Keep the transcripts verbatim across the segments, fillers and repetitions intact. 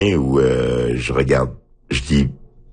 où euh, je regarde, je dis,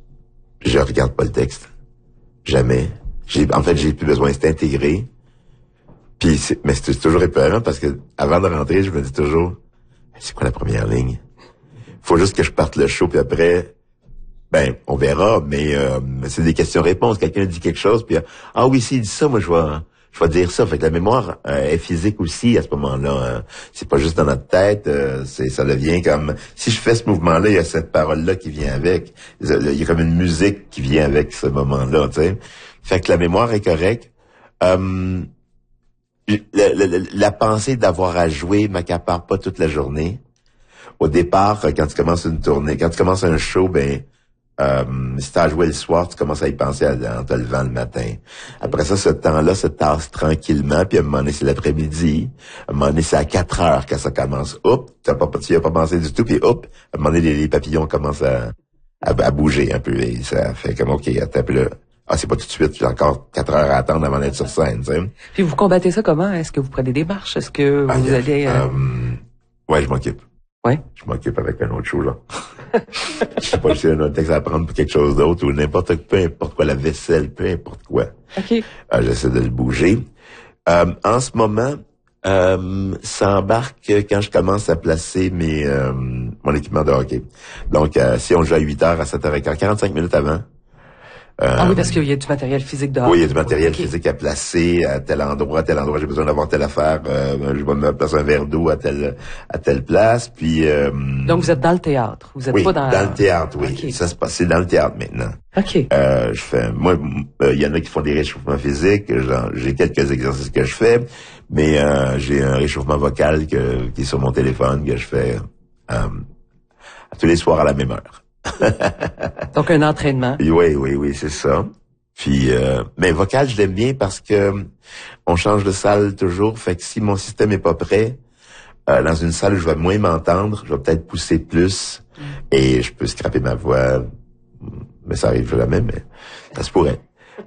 je regarde pas le texte. Jamais. J'ai, en fait, j'ai plus besoin, c'est intégré. Puis, c'est, mais c'est toujours épeurant parce que avant de rentrer, je me dis toujours, c'est quoi la première ligne? Faut juste que je parte le show, puis après, ben, on verra, mais euh, c'est des questions-réponses. Quelqu'un dit quelque chose, puis ah oui, s'il dit ça, moi je vais, je vais dire ça. Fait que la mémoire euh, est physique aussi à ce moment-là. Hein. C'est pas juste dans notre tête, euh, c'est ça devient comme si je fais ce mouvement-là, il y a cette parole-là qui vient avec. Il y a comme une musique qui vient avec ce moment-là, tu sais. Fait que la mémoire est correcte. Euh, la, la, la pensée d'avoir à jouer m'accapare pas toute la journée. Au départ, quand tu commences une tournée, quand tu commences un show, ben Euh, si t'as joué le soir, tu commences à y penser en te levant le matin. Après ça, ce temps-là se tasse tranquillement, puis à un moment donné, c'est l'après-midi. À un moment donné, c'est à quatre heures que ça commence. Oups, t'as pas, tu y as pas pensé du tout, puis oups, à un moment donné, les, les papillons commencent à, à, à bouger un peu. Et ça fait comme, OK, attends, puis là, ah, c'est pas tout de suite, j'ai encore quatre heures à attendre avant d'être sur scène, tu sais. Puis vous combattez ça comment? Est-ce que vous prenez des marches? Est-ce que ah, vous allez... Euh... Euh, ouais, je m'occupe. Ouais. Je m'occupe avec un autre show, là. Je sais pas si j'ai un autre texte à prendre pour quelque chose d'autre ou n'importe quoi, peu importe quoi, la vaisselle, peu importe quoi. OK. Euh, j'essaie de le bouger. Euh, en ce moment, euh, ça embarque quand je commence à placer mes euh, mon équipement de hockey. Donc, euh, si on joue à huit heures, à sept heures quinze, quarante-cinq minutes avant. Euh, ah oui, parce qu'il y a du matériel physique dehors. Oui, il y a du matériel okay. physique à placer à tel endroit, à tel endroit, j'ai besoin d'avoir telle affaire, euh, je vais me placer un verre d'eau à telle à telle place, puis... Euh, donc, vous êtes dans le théâtre, vous êtes oui, pas dans... dans le théâtre, oui. Okay. Ça se passe, c'est dans le théâtre maintenant. OK. Euh, je fais... Moi, il euh, y en a qui font des réchauffements physiques, genre, j'ai quelques exercices que je fais, mais euh, j'ai un réchauffement vocal que, qui est sur mon téléphone, que je fais euh, tous les soirs à la même heure. Donc, un entraînement. Oui, oui, oui, c'est ça. Puis, euh, mais vocal, je l'aime bien parce que on change de salle toujours. Fait que si mon système est pas prêt, euh, dans une salle où je vais moins m'entendre, je vais peut-être pousser plus mm. et je peux scraper ma voix. Mais ça arrive jamais, mais ça se pourrait.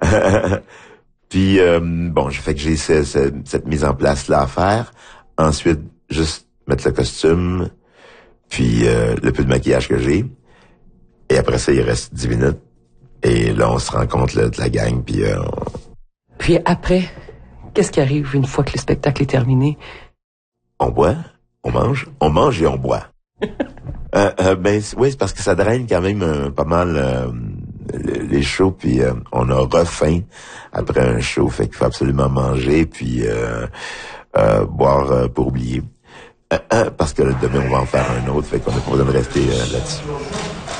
Puis, euh, bon, je fais que j'ai ce, ce, cette mise en place-là à faire. Ensuite, juste mettre le costume, puis euh, le peu de maquillage que j'ai. Et après ça, il reste dix minutes. Et là, on se rend compte là, de la gang, puis... Euh, on... Puis après, qu'est-ce qui arrive une fois que le spectacle est terminé? On boit, on mange, on mange et on boit. euh, euh, ben oui, c'est parce que ça draine quand même euh, pas mal euh, les shows, puis euh, on a refaim après un show, fait qu'il faut absolument manger, puis euh, euh, boire euh, pour oublier. Euh, euh, parce que demain, on va en faire un autre, fait qu'on n'a pas besoin de rester euh, là-dessus.